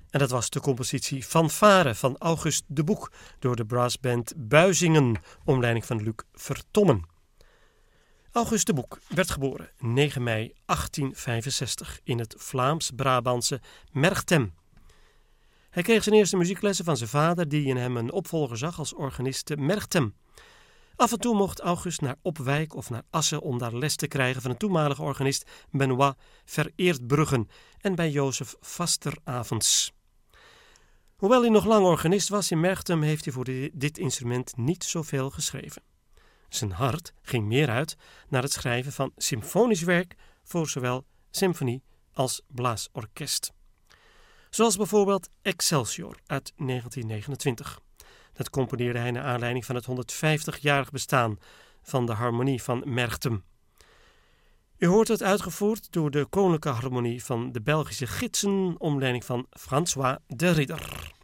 En dat was de compositie Fanfare van August de Boek door de brassband Buizingen onder leiding van Luc Vertommen. August de Boek werd geboren 9 mei 1865 in het Vlaams-Brabantse Merchtem. Hij kreeg zijn eerste muzieklessen van zijn vader die in hem een opvolger zag als organist te Merchtem. Af en toe mocht August naar Opwijk of naar Assen om daar les te krijgen van een toenmalige organist Benoit Vereerdbruggen en bij Jozef Vasteravens. Hoewel hij nog lang organist was in Merchtem, heeft hij voor dit instrument niet zoveel geschreven. Zijn hart ging meer uit naar het schrijven van symfonisch werk voor zowel symfonie als blaasorkest. Zoals bijvoorbeeld Excelsior uit 1929. Dat componeerde hij naar aanleiding van het 150-jarig bestaan van de harmonie van Merchtem. U hoort het uitgevoerd door de Koninklijke Harmonie van de Belgische Gidsen onder leiding van François de Ridder.